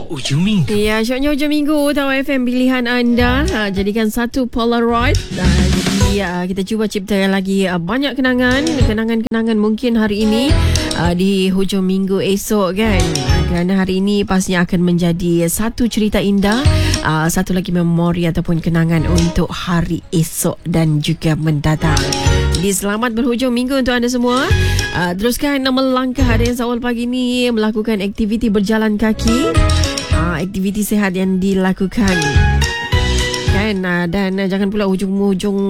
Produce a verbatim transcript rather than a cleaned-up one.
Syok Ujung Minggu. Ya, syoknya hujung minggu Tawar F M pilihan anda. Ha, jadikan satu Polaroid. Ha, jadi uh, kita cuba ciptakan lagi uh, banyak kenangan. Kenangan-kenangan mungkin hari ini uh, di hujung minggu esok kan. Kerana hari ini pastinya akan menjadi satu cerita indah, uh, satu lagi memori ataupun kenangan untuk hari esok dan juga mendatang. Jadi selamat berhujung minggu untuk anda semua. Uh, teruskan melangkah. Ada yang awal pagi ni melakukan aktiviti berjalan kaki. Uh, aktiviti sehat yang dilakukan kan, uh, dan uh, jangan pula hujung-hujung